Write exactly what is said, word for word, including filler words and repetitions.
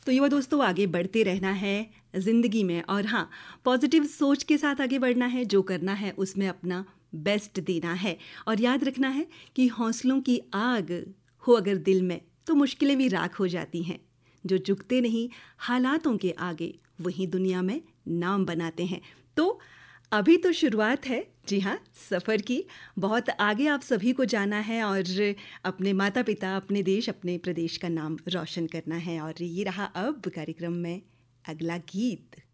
तो युवा दोस्तों, आगे बढ़ते रहना है ज़िंदगी में, और हाँ, पॉजिटिव सोच के साथ आगे बढ़ना है। जो करना है उसमें अपना बेस्ट देना है, और याद रखना है कि हौसलों की आग हो अगर दिल में तो मुश्किलें भी राख हो जाती हैं। जो झुकते नहीं हालातों के आगे, वही दुनिया में नाम बनाते हैं। तो अभी तो शुरुआत है, जी हाँ, सफ़र की। बहुत आगे आप सभी को जाना है और अपने माता पिता, अपने देश, अपने प्रदेश का नाम रोशन करना है। और ये रहा अब कार्यक्रम में अगला गीत।